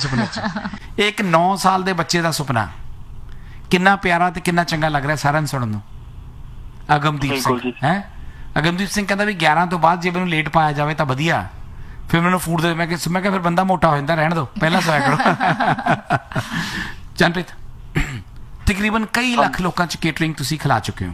ਸੁਪਨੇ 'ਚ। ਇਹ ਇੱਕ 9 ਸਾਲ ਦੇ ਬੱਚੇ ਦਾ ਸੁਪਨਾ ਕਿੰਨਾ ਪਿਆਰਾ ਤੇ ਕਿੰਨਾ ਚੰਗਾ ਲੱਗ ਰਿਹਾ ਸਾਰਿਆਂ ਨੂੰ ਸੁਣਨ ਨੂੰ। ਅਗਮਦੀਪ ਸਿੰਘ ਹੈ, ਅਗਮਦੀਪ ਸਿੰਘ ਕਹਿੰਦਾ ਵੀ 11 ਤੋਂ ਬਾਅਦ ਜੇ ਮੈਨੂੰ ਲੇਟ ਪਾਇਆ ਜਾਵੇ ਤਾਂ ਵਧੀਆ, ਫਿਰ ਮੈਨੂੰ ਫੂਡ ਦੇ। ਮੈਂ ਕਿਹਾ ਫਿਰ ਬੰਦਾ ਮੋਟਾ ਹੋ ਜਾਂਦਾ, ਰਹਿਣ ਦਿਓ, ਪਹਿਲਾਂ ਸੋਇਆ ਕਰੋ। ਚੰਨਪ੍ਰੀਤ, ਤਕਰੀਬਨ ਕਈ ਲੱਖ ਲੋਕਾਂ 'ਚ ਕੇਟਰਿੰਗ ਤੁਸੀਂ ਖਿਲਾ ਚੁੱਕੇ ਹੋ।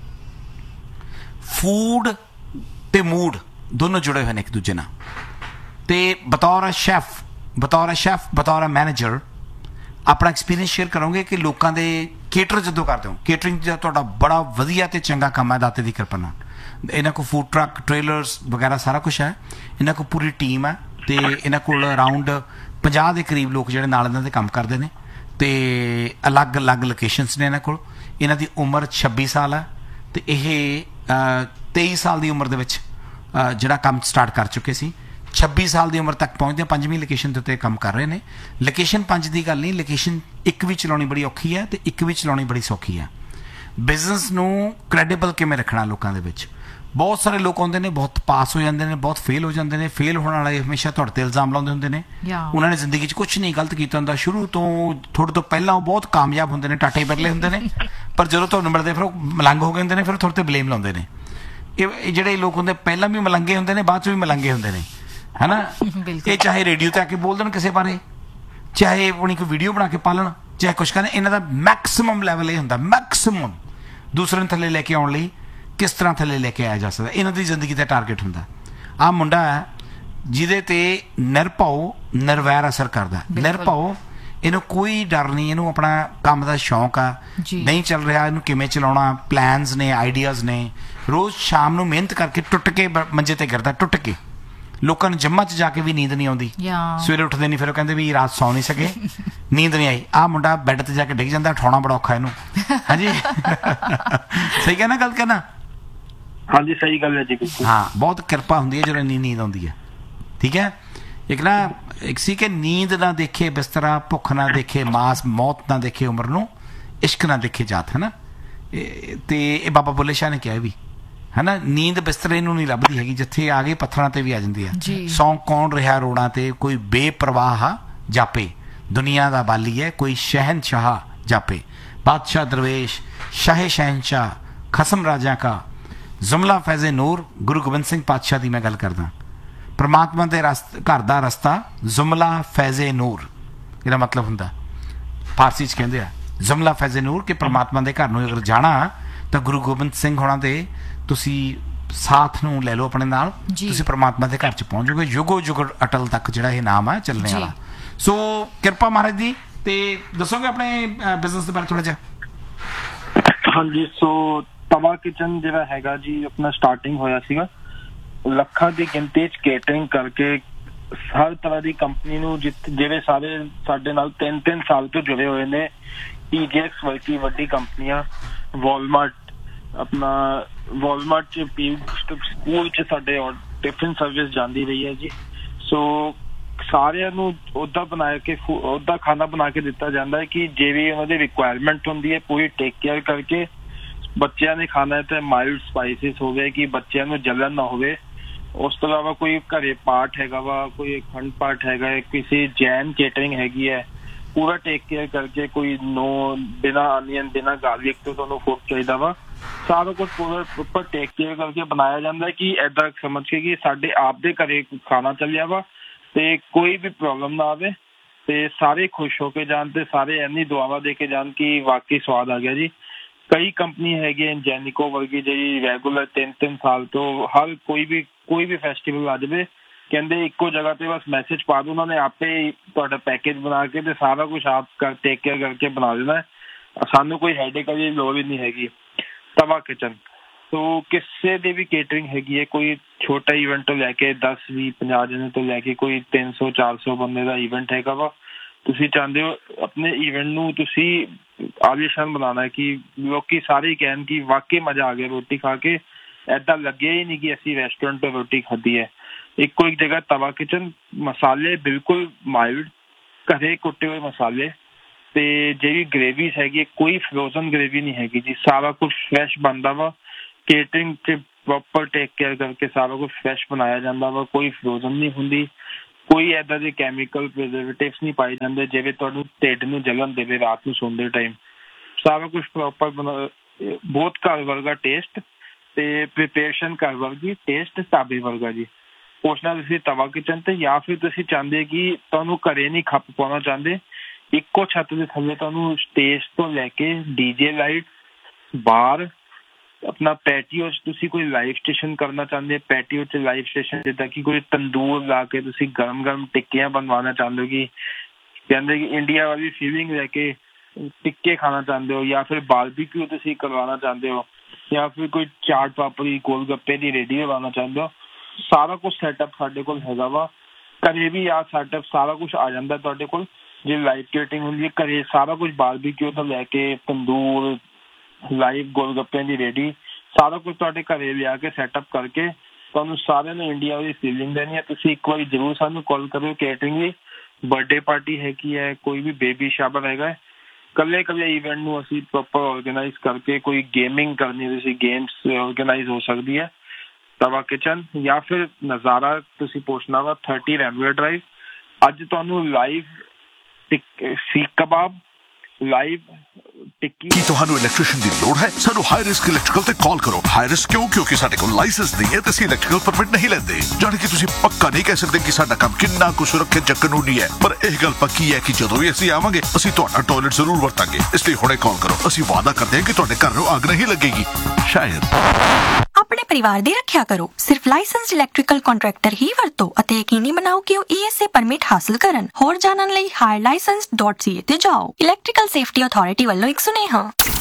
ਫੂਡ ਤੇ ਮੂਡ ਦੋਨੋਂ ਜੁੜੇ ਹੋਏ ਨੇ ਇੱਕ ਦੂਜੇ ਨਾਲ। ਤੇ ਬਤੌਰ ਸ਼ੈਫ, ਬਤੌਰ ਮੈਨੇਜਰ ਆਪਣਾ ਐਕਸਪੀਰੀਅੰਸ ਸ਼ੇਅਰ ਕਰੋਗੇ ਕਿ ਲੋਕਾਂ ਦੇ ਕੇਟਰ ਜਦੋਂ ਕਰਦੇ ਹੋ, ਕੇਟਰਿੰਗ ਦਾ ਤੁਹਾਡਾ ਬੜਾ ਵਧੀਆ ਤੇ ਚੰਗਾ ਕੰਮ ਹੈ ਦਾਤੇ ਦੀ ਕਿਰਪਾ ਨਾਲ। ਇਹਨਾਂ ਕੋਲ ਫੂਡ ਟਰੱਕ, ਟ੍ਰੇਲਰਸ ਵਗੈਰਾ ਸਾਰਾ ਕੁਛ ਹੈ, ਇਹਨਾਂ ਕੋਲ ਪੂਰੀ ਟੀਮ ਹੈ ਤੇ ਇਹਨਾਂ ਕੋਲ ਅਰਾਊਂਡ 50 ਦੇ ਕਰੀਬ ਲੋਕ ਜਿਹੜੇ ਨਾਲ ਇਹਨਾਂ ਦੇ ਕੰਮ ਕਰਦੇ ਨੇ ਤੇ ਅਲੱਗ-ਅਲੱਗ ਲੋਕੇਸ਼ਨਸ ਨੇ ਇਹਨਾਂ ਕੋਲ। ਇਹਨਾਂ ਦੀ ਉਮਰ 26 ਸਾਲ ਹੈ ਤੇ ਇਹ 23 ਸਾਲ ਦੀ ਉਮਰ ਦੇ ਵਿੱਚ ਜਿਹੜਾ ਕੰਮ ਸਟਾਰਟ ਕਰ ਚੁੱਕੇ ਸੀ। 26 ਸਾਲ ਦੀ ਉਮਰ ਤੱਕ ਪਹੁੰਚਦੇ 5ਵੀਂ ਲੋਕੇਸ਼ਨ ਦੇ ਉੱਤੇ ਕੰਮ ਕਰ ਰਹੇ ਨੇ। ਲੋਕੇਸ਼ਨ 5 ਦੀ ਗੱਲ ਨਹੀਂ, ਲੋਕੇਸ਼ਨ ਇੱਕ ਵੀ ਚਲਾਉਣੀ ਬੜੀ ਔਖੀ ਹੈ ਤੇ ਇੱਕ ਵੀ ਚਲਾਉਣੀ ਬੜੀ ਸੌਖੀ ਹੈ। ਬਿਜ਼ਨਸ ਨੂੰ ਕ੍ਰੈਡੀਬਲ ਕਿਵੇਂ ਰੱਖਣਾ ਲੋਕਾਂ ਦੇ ਵਿੱਚ। ਬਹੁਤ ਸਾਰੇ ਲੋਕ ਆਉਂਦੇ ਨੇ, ਬਹੁਤ ਪਾਸ ਹੋ ਜਾਂਦੇ ਨੇ, ਬਹੁਤ ਫੇਲ ਹੋ ਜਾਂਦੇ ਨੇ। ਫੇਲ ਹੋਣ ਵਾਲੇ ਹਮੇਸ਼ਾ ਤੁਹਾਡੇ ਤੇ ਇਲਜ਼ਾਮ ਲਾਉਂਦੇ ਹੁੰਦੇ ਨੇ। ਉਹਨਾਂ ਨੇ ਜ਼ਿੰਦਗੀ 'ਚ ਕੁਛ ਨਹੀਂ ਗਲਤ ਕੀਤਾ ਹੁੰਦਾ, ਸ਼ੁਰੂ ਤੋਂ ਤੁਹਾਡੇ ਤੋਂ ਪਹਿਲਾਂ ਉਹ ਬਹੁਤ ਕਾਮਯਾਬ ਹੁੰਦੇ ਨੇ, ਟਾਟੇ ਬਿਰਲੇ ਹੁੰਦੇ ਨੇ, ਪਰ ਜਦੋਂ ਤੁਹਾਨੂੰ ਮਿਲਦੇ ਫਿਰ ਉਹ ਮਲੰਗ ਹੋ ਗਏ ਹੁੰਦੇ ਨੇ, ਫਿਰ ਤੁਹਾਡੇ ਤੇ ਬਲੇਮ ਲਾਉਂਦੇ ਨੇ। ਇਹ ਜਿਹੜੇ ਲੋਕ ਹੁੰਦੇ ਪਹਿਲਾਂ ਵੀ ਮਲੰਗੇ ਹੁੰਦੇ ਨੇ, ਬਾਅਦ 'ਚ ਵੀ ਮਲੰਗੇ ਹੁੰਦੇ ਨੇ, ਹੈ ਨਾ। ਇਹ ਚਾਹੇ ਰੇਡੀਓ ਤੇ ਆ ਕੇ ਬੋਲ ਦੇਣ ਕਿਸੇ ਬਾਰੇ, ਚਾਹੇ ਆਪਣੀ ਕੋਈ ਵੀਡੀਓ ਬਣਾ ਕੇ ਪਾਲਣ, ਚਾਹੇ ਕੁਛ ਕਰਨ, ਇਹਨਾਂ ਦਾ ਮੈਕਸਿਮਮ ਲੈਵਲ ਇਹ ਹੁੰਦਾ, ਮੈਕਸਿਮਮ ਦੂਸਰੇ ਨੂੰ ਥੱਲੇ ਲੈ ਕੇ ਆਉਣ ਲਈ ਕਿਸ ਤਰ੍ਹਾਂ ਥੱਲੇ ਲੈ ਕੇ ਆਇਆ ਜਾ ਸਕਦਾ, ਇਹਨਾਂ ਦੀ ਜ਼ਿੰਦਗੀ ਦਾ ਟਾਰਗੇਟ ਹੁੰਦਾ। ਆਹ ਮੁੰਡਾ ਹੈ ਜਿਹਦੇ ਤੇ ਨਿਰਭਉ ਨਿਰਵੈਰ ਅਸਰ ਕਰਦਾ। ਨਿਰਭਉ, ਇਹਨੂੰ ਕੋਈ ਡਰ ਨਹੀਂ, ਇਹਨੂੰ ਆਪਣਾ ਕੰਮ ਦਾ ਸ਼ੌਂਕ ਆ, ਨਹੀਂ ਚੱਲ ਰਿਹਾ ਇਹਨੂੰ ਕਿਵੇਂ ਚਲਾਉਣਾ, ਪਲਾਨਸ ਨੇ, ਆਈਡੀਆਜ਼ ਨੇ। ਰੋਜ਼ ਸ਼ਾਮ ਨੂੰ ਮਿਹਨਤ ਕਰਕੇ ਟੁੱਟ ਕੇ ਮੰਜੇ ਤੇ ਗਿਰਦਾ, ਟੁੱਟ ਕੇ। ਲੋਕਾਂ ਨੂੰ ਜੰਮਾਂ 'ਚ ਜਾ ਕੇ ਵੀ ਨੀਂਦ ਨਹੀਂ ਆਉਂਦੀ, ਸਵੇਰੇ ਉੱਠਦੇ ਨਹੀਂ, ਫਿਰ ਉਹ ਕਹਿੰਦੇ ਵੀ ਰਾਤ ਸੌ ਨਹੀਂ ਸਕੇ, ਨੀਂਦ ਨਹੀਂ ਆਈ। ਆਹ ਮੁੰਡਾ ਬੈੱਡ ਤੇ ਜਾ ਕੇ ਡਿੱਗ ਜਾਂਦਾ, ਉਠਾਉਣਾ ਬੜਾ ਔਖਾ ਇਹਨੂੰ। ਹਾਂਜੀ ਸਹੀ ਕਹਿਣਾ, ਗਲਤ ਕਹਿਣਾ? ਹਾਂਜੀ ਸਹੀ ਗੱਲ ਹੈ ਜੀ, ਬਿਲਕੁਲ। ਹਾਂ, ਬਹੁਤ ਕਿਰਪਾ ਹੁੰਦੀ ਹੈ ਜਦੋਂ ਇੰਨੀ ਨੀਂਦ ਆਉਂਦੀ ਹੈ। ਠੀਕ ਹੈ। ਇੱਕ ਸੀ ਕਿ ਨੀਂਦ ਨਾ ਦੇਖੇ ਬਿਸਤਰਾ, ਭੁੱਖ ਨਾ ਦੇਖੇ ਮਾਸ, ਮੌਤ ਨਾ ਦੇਖੇ ਉਮਰ ਨੂੰ, ਇਸ਼ਕ ਨਾ ਦੇਖੇ ਜਾਤ, ਹੈ ਨਾ। ਤੇ ਇਹ ਬਾਬਾ ਬੁੱਲੇ ਸ਼ਾਹ ਨੇ ਕਿਹਾ ਵੀ, ਹੈ ਨਾ। ਨੀਂਦ ਬਿਸਤਰੇ ਨੂੰ ਨਹੀਂ ਲੱਭਦੀ ਹੈਗੀ, ਜਿੱਥੇ ਆ ਗਈ ਪੱਥਰਾਂ ਤੇ ਵੀ ਆ ਜਾਂਦੀ ਹੈ। ਸੌਂ ਕੌਣ ਰਿਹਾ ਰੋੜਾਂ ਤੇ, ਕੋਈ ਬੇਪਰਵਾਹ ਜਾਪੇ, ਦੁਨੀਆ ਦਾ ਬਾਲੀ ਹੈ ਕੋਈ ਸ਼ਹਿਨਸ਼ਾਹ ਜਾਪੇ। ਬਾਦਸ਼ਾਹ ਦਰਵੇਸ਼, ਸ਼ਾਹੇ ਸ਼ਹਿਨਸ਼ਾਹ, ਖਸਮ ਰਾਜਾ ਕਾ ਜ਼ੁਮਲਾ ਫੈਜ਼ੇ ਨੂਰ। ਗੁਰੂ ਗੋਬਿੰਦ ਸਿੰਘ ਪਾਤਸ਼ਾਹ ਦੀ ਮੈਂ ਗੱਲ ਕਰਦਾ। ਪਰਮਾਤਮਾ ਦੇ ਘਰ ਦਾ ਰਸਤਾ ਜ਼ੁਮਲਾ ਫੈਜ਼ੇ ਨੂਰ, ਇਹਦਾ ਮਤਲਬ ਹੁੰਦਾ ਫਾਰਸੀ 'ਚ ਕਹਿੰਦੇ ਆ ਜ਼ੁਮਲਾ ਫੈਜ਼ੇ ਨੂਰ, ਕਿ ਪਰਮਾਤਮਾ ਦੇ ਘਰ ਨੂੰ ਅਗਰ ਜਾਣਾ ਤਾਂ ਗੁਰੂ ਗੋਬਿੰਦ ਸਿੰਘ ਹੋਣਾ ਦੇ ਤੁਸੀਂ ਸਾਥ ਨੂੰ ਲੈ ਲਓ ਆਪਣੇ ਨਾਲ, ਤੁਸੀਂ ਪਰਮਾਤਮਾ ਦੇ ਘਰ 'ਚ ਪਹੁੰਚ ਜਾਓਗੇ, ਯੁਗੋ ਯੁਗ ਅਟਲ ਤੱਕ ਜਿਹੜਾ ਇਹ ਨਾਮ ਹੈ ਚੱਲਣੇ ਵਾਲਾ। ਸੋ ਕਿਰਪਾ ਮਹਾਰਾਜ ਦੀ। ਤੇ ਦੱਸੋਗੇ ਆਪਣੇ ਬਿਜ਼ਨਸ ਦੇ ਬਾਰੇ ਥੋੜਾ ਜਿਹਾ? ਹਾਂਜੀ, ਸੋ ਤਵਾ ਕਿਚਨ ਜਿਹੜਾ ਹੈਗਾ ਜੀ ਆਪਣਾ ਸਟਾਰਟਿੰਗ ਹੋਇਆ ਸੀਗਾ ਲੱਖਾਂ ਦੀ ਗਿਣਤੀ 'ਚ ਕੇਟਰਿੰਗ ਕਰਕੇ। ਹਰ ਤਰ੍ਹਾਂ ਦੀ ਕੰਪਨੀ ਨੂੰ, ਜਿਹੜੇ ਸਾਰੇ ਸਾਡੇ ਨਾਲ 3-3 ਸਾਲ ਤੋਂ ਜੁੜੇ ਹੋਏ ਨੇ, TJX ਵਰਗੀ ਵੱਡੀ ਕੰਪਨੀਆਂ, ਵਾਲਮਾਰਟ, ਆਪਣਾ ਵਾਲਮਾਰਟ 'ਚ ਸਕੂਲ 'ਚ ਸਾਡੇ ਟਿਫਿਨ ਸਰਵਿਸ ਜਾਂਦੀ ਰਹੀ ਹੈ ਜੀ। ਸੋ ਸਾਰਿਆਂ ਨੂੰ ਉੱਦਾਂ ਖਾਣਾ ਬਣਾ ਕੇ ਦਿੱਤਾ ਜਾਂਦਾ ਹੈ ਕਿ ਜਿਹੜੀ ਉਹਨਾਂ ਦੀ ਰਿਕੁਆਇਰਮੈਂਟ ਹੁੰਦੀ ਹੈ ਪੂਰੀ ਟੇਕ ਕੇਅਰ ਕਰਕੇ। ਬੱਚਿਆਂ ਨੇ ਖਾਣਾ ਤੇ ਮਾਈਲਡ ਸਪਾਈਸਿਸ ਹੋਵੇ ਕਿ ਬੱਚਿਆਂ ਨੂੰ ਜਲਨ ਨਾ ਹੋਵੇ। ਉਸ ਤੋਂ ਇਲਾਵਾ ਕੋਈ ਘਰੇ ਪਾਠ ਹੈਗਾ ਵਾ, ਕੋਈ ਅਖੰਡ ਪਾਠ ਹੈਗਾ, ਕਿਸੇ ਜੈਨ ਕੇਟਰਿੰਗ ਹੈਗੀ ਹੈ, ਪੂਰਾ ਟੇਕ ਕੇਅਰ ਕਰਕੇ। ਕੋਈ ਬਿਨਾਂ ਅਨੀਅਨ, ਬਿਨਾਂ ਗਾਰਲਿਕ ਤੋਂ ਤੁਹਾਨੂੰ ਫੂਡ ਚਾਹੀਦਾ ਵਾ, ਸਾਰਾ ਕੁਝ ਪੂਰਾ ਉੱਪਰ ਟੇਕ ਕੇਅਰ ਕਰਕੇ ਬਣਾਇਆ ਜਾਂਦਾ ਕਿ ਏਦਾਂ ਸਮਝ ਕੇ ਕਿ ਸਾਡੇ ਆਪ ਦੇ ਘਰੇ ਖਾਣਾ ਚੱਲਿਆ ਵਾ ਤੇ ਕੋਈ ਵੀ ਪ੍ਰੋਬਲਮ ਨਾ ਆਵੇ ਤੇ ਸਾਰੇ ਖੁਸ਼ ਹੋ ਕੇ ਜਾਣ ਤੇ ਸਾਰੇ ਇੰਨੀ ਦੁਆਵਾਂ ਦੇ ਕੇ ਜਾਣ ਕਿ ਵਾਕਈ ਸਵਾਦ ਆ ਗਿਆ ਜੀ। ਕਈ ਕੰਪਨੀ ਹੈਗੀ ਜੈਨਿਕੋ ਵਰਗੀ ਜਿਹੜੀ ਰੈਗੂਲਰ 3-3 ਸਾਲ ਤੋਂ ਹਰ ਕੋਈ ਵੀ ਫੈਸਟੀਵਲ ਆ ਜਾਵੇ, ਕਹਿੰਦੇ ਇੱਕੋ ਜਗ੍ਹਾ ਤੇ ਬਸ ਮੈਸੇਜ ਪਾ ਦਿਓ, ਉਹਨਾਂ ਨੇ ਆਪੇ ਤੁਹਾਡਾ ਪੈਕੇਜ ਬਣਾ ਕੇ ਤੇ ਸਾਰਾ ਕੁਛ ਆਪ ਟੇਕ ਕੇਅਰ ਕਰਕੇ ਬਣਾ ਦੇਣਾ। ਸਾਨੂੰ ਕੋਈ ਹੈਡੇਕ ਦੀ ਲੋੜ ਹੀ ਨਹੀਂ ਹੈਗੀ। ਤਵਾ ਕਿਚਨ ਸੋ ਕਿਸੇ ਦੀ ਵੀ ਕੇਟਰਿੰਗ ਹੈਗੀ ਹੈ, ਕੋਈ ਛੋਟਾ ਈਵੈਂਟ ਤੋਂ ਲੈ ਕੇ 10-20-50 ਜਣੇ ਤੋਂ ਲੈ ਕੇ ਕੋਈ 300-400 ਬੰਦੇ ਦਾ ਈਵੈਂਟ ਹੈਗਾ ਵਾ। ਤੁਸੀਂ ਚਾਹੁੰਦੇ ਹੋ ਆਪਣੇ ਈਵੈਂਟ ਨੂੰ ਤੁਸੀਂ ਆਲੀਸ਼ਾਨ ਬਣਾਉਣਾ ਕਿ ਲੋਕੀ ਸਾਰੇ ਕਹਿਣ ਕਿ ਵਾਕਈ ਮਜ਼ਾ ਆ ਗਿਆ ਰੋਟੀ ਖਾ ਕੇ, ਏਦਾਂ ਲੱਗਿਆ ਹੀ ਨਹੀਂ ਕਿ ਅਸੀਂ ਰੈਸਟੋਰੈਂਟ ਤੋਂ ਰੋਟੀ ਖਾਧੀ ਹੈ। ਇੱਕੋ ਇੱਕ ਜਗ੍ਹਾ ਤਵਾ ਕਿਚਨ, ਮਸਾਲੇ ਬਿਲਕੁਲ ਮਾਈਲਡ, ਘਰੇ ਕੁੱਟੇ ਹੋਏ ਮਸਾਲੇ, ਤੇ ਜਿਹੜੀ ਗ੍ਰੇਵੀਜ਼ ਹੈਗੀ ਕੋਈ ਫਰੋਜ਼ਨ ਗ੍ਰੇਵੀ ਨਹੀਂ ਹੈਗੀ ਜੀ, ਸਾਰਾ ਕੁਛ ਫਰੈਸ਼ ਬਣਦਾ ਵਾ। ਕੇਟਰਿੰਗ 'ਚ ਪ੍ਰੋਪਰ ਟੇਕ ਕੇਅਰ ਕਰਕੇ ਸਾਰਾ ਕੁਛ ਫਰੈਸ਼ ਬਣਾਇਆ ਜਾਂਦਾ ਵਾ, ਕੋਈ ਫਰੋਜ਼ਨ ਨਹੀਂ ਹੁੰਦੀ। ਕੋਈ ਏਦਾਂ ਦੇ ਕੈਮੀਕਲ ਪ੍ਰੀਜ਼ਰਵੇਟਿਵਸ ਨਹੀਂ ਪਾਏ ਜਾਂਦੇ ਜਿਵੇਂ ਤੁਹਾਨੂੰ ਢਿੱਡ ਨੂੰ ਜਲਨ ਦੇਵੇ ਰਾਤ ਨੂੰ ਸੌਂਦੇ ਟਾਈਮ। ਸਾਰਾ ਕੁਝ ਪ੍ਰੋਪਰ ਬਹੁਤ ਘਰ ਵਰਗਾ ਟੇਸਟ ਤੇ ਪ੍ਰੀਪੇਰੇਸ਼ਨ ਘਰ ਵਰਗੀ, ਟੇਸਟ ਢਾਬੇ ਵਰਗਾ ਜੀ। ਉਸ ਨਾਲ ਤੁਸੀਂ ਤਵਾ ਕਿਚਨ ਤੇ, ਜਾਂ ਫਿਰ ਤੁਸੀਂ ਚਾਹੁੰਦੇ ਕਿ ਤੁਹਾਨੂੰ ਘਰੇ ਨਹੀਂ ਖੱਪ ਪਾਉਣਾ ਚਾਹੁੰਦੇ, ਇੱਕੋ ਛੱਤ ਦੇ ਥੱਲੇ ਤੁਹਾਨੂੰ ਸਟੇਜ ਤੋਂ ਲੈ ਕੇ ਡੀਜੇ ਲਾਈਟ, ਬਾਰ, ਆਪਣਾ ਪੈਟੀਓ 'ਚ ਤੁਸੀਂ ਕੋਈ ਲਾਈਵ ਸਟੇਸ਼ਨ ਕਰਨਾ ਚਾਹੁੰਦੇ, ਪੈਟੀਓ 'ਚ ਲਾਈਵ ਸਟੇਸ਼ਨ ਜਿੱਦਾਂ ਕਿ ਕੋਈ ਤੰਦੂਰ ਲਾ ਕੇ ਤੁਸੀਂ ਗਰਮ ਗਰਮ ਟਿੱਕੀਆਂ ਬਣਵਾਉਣਾ ਚਾਹੁੰਦੇ ਹੋ, ਕਿ ਕਹਿੰਦੇ ਕਿ ਇੰਡੀਆ ਵਾਲੀ ਫੀਲਿੰਗ ਲੈ ਕੇ ਟਿੱਕੇ ਖਾਣਾ ਚਾਹੁੰਦੇ ਹੋ, ਜਾਂ ਫਿਰ ਬਾਰਬੀਕਿਊ ਤੁਸੀਂ ਕਰਵਾਉਣਾ ਚਾਹੁੰਦੇ ਹੋ, ਜਾਂ ਫਿਰ ਕੋਈ ਚਾਟ ਪਾਪੜੀ ਗੋਲ ਗੱਪੇ ਦੀ ਰੇਹੜੀ ਲਗਾਉਣਾ ਚਾਹੁੰਦੇ ਹੋ, ਸਾਰਾ ਕੁਝ ਸੈਟਅਪ ਸਾਡੇ ਕੋਲ ਹੈਗਾ ਵਾ। ਘਰੇ ਵੀ ਆ ਸੈਟਅਪ ਸਾਰਾ ਕੁਝ ਆ ਜਾਂਦਾ ਤੁਹਾਡੇ ਕੋਲ। ਜੇ ਲਾਈਵ ਕੇਟਰਿੰਗ ਹੁੰਦੀ ਹੈ ਘਰੇ, ਸਾਰਾ ਕੁਝ ਬਾਰਬੀਕਿਊ ਤੋਂ ਲੈ ਕੇ ਤੰਦੂਰ, ਲਾਈਵ ਗੋਲ ਗੱਪਿਆਂ ਦੀ ਰੇਹੜੀ, ਸਾਰਾ ਕੁਝ ਤੁਹਾਡੇ ਘਰੇ ਲਿਆ ਕੇ ਸੈਟਅਪ ਕਰਕੇ ਤੁਹਾਨੂੰ ਸਾਰਿਆਂ ਨੂੰ ਇੰਡੀਆ ਦੀ ਫੀਲਿੰਗ ਦੇਣੀ ਹੈ। ਤੁਸੀਂ ਇੱਕ ਵਾਰੀ ਜ਼ਰੂਰ ਸਾਨੂੰ ਕਾਲ ਕਰਿਓ। ਕੇਟਰਿੰਗ ਦੀ ਬਰਥਡੇ ਪਾਰਟੀ ਹੈਗੀ ਹੈ, ਕੋਈ ਵੀ ਬੇਬੀ ਸ਼ਾਵਰ ਹੈਗਾ, ਇਕੱਲੇ ਇਵੈਂਟ ਨੂੰ ਅਸੀਂ ਪ੍ਰੋਪਰ ਔਰਗੇਨਾਈਜ਼ ਕਰਕੇ, ਕੋਈ ਗੇਮਿੰਗ ਕਰਨੀ ਤੁਸੀਂ ਗੇਮਸ ਔਰਗੇਨਾਈਜ਼ ਹੋ ਸਕਦੀ ਹੈ। ਤਵਾ ਕਿਚਨ ਜਾਂ ਫਿਰ ਨਜ਼ਾਰਾ ਤੁਸੀਂ ਪੁੱਛਣਾ ਵਾ 30 ਰੈਮਵੇ ਡਰਾਈਵ। ਅੱਜ ਤੁਹਾਨੂੰ ਲਾਈਵ ਸੀਖ ਕਬਾਬ, ਲਾਈਵ ਟਿੱਕੀ। ਕੀ ਤੁਹਾਨੂੰ ਇਲੈਕਟ੍ਰੀਸ਼ੀਅਨ ਦੀ ਲੋੜ ਹੈ? ਸਾਨੂੰ ਹਾਈ ਰਿਸਕ ਇਲੈਕਟ੍ਰੀਕਲ ਤੇ ਕਾਲ ਕਰੋ। ਹਾਈ ਰਿਸਕ ਕਿਉਂ? ਕਿਉਂਕਿ ਸਾਡੇ ਕੋਲ ਲਾਇਸੈਂਸ ਨਹੀਂ ਹੈ ਤੇ ਅਸੀਂ ਇਲੈਕਟ੍ਰੀਕਲ ਪਰਮਿਟ ਨਹੀਂ ਲੈਂਦੇ। ਜਾਣੀ ਕਿ ਤੁਸੀਂ ਪੱਕਾ ਨਹੀਂ ਕਹਿ ਸਕਦੇ ਕਿ ਸਾਡਾ ਕੰਮ ਕਿੰਨਾ ਕੁ ਸੁਰੱਖਿਅਤ ਜਾਂ ਕਾਨੂੰਨੀ ਹੈ, ਪਰ ਇਹ ਗੱਲ ਪੱਕੀ ਹੈ ਕਿ ਜਦੋਂ ਵੀ ਅਸੀਂ ਆਵਾਂਗੇ ਅਸੀਂ ਤੁਹਾਡਾ ਟਾਇਲਟ ਜ਼ਰੂਰ ਵਰਤਾਂਗੇ। ਇਸ ਲਈ ਹੁਣੇ ਕਾਲ ਕਰੋ। ਅਸੀਂ ਵਾਅਦਾ ਕਰਦੇ ਹਾਂ ਕਿ ਤੁਹਾਡੇ ਘਰ ਨੂੰ ਅੱਗ ਨਹੀਂ ਲੱਗੇਗੀ। ਸ਼ਾਇਦ। ਆਪਣੇ ਪਰਿਵਾਰ ਦੀ ਰੱਖਿਆ ਕਰੋ। ਸਿਰਫ ਲਾਇਸੈਂਸਡ ਇਲੈਕਟ੍ਰੀਕਲ ਕੰਟਰੈਕਟਰ ਹੀ ਵਰਤੋ ਅਤੇ ਯਕੀਨੀ ਬਣਾਓ ਕਿ ਉਹ ESA ਪਰਮਿਟ ਹਾਸਲ ਕਰਨ। ਹੋਰ ਜਾਣਨ ਲਈ higherlicense.ca ਤੇ ਜਾਓ। ਇਲੈਕਟ੍ਰੀਕਲ ਸੇਫਟੀ ਅਥਾਰਟੀ ਵੱਲੋਂ ਇੱਕ ਸੁਨੇਹਾ।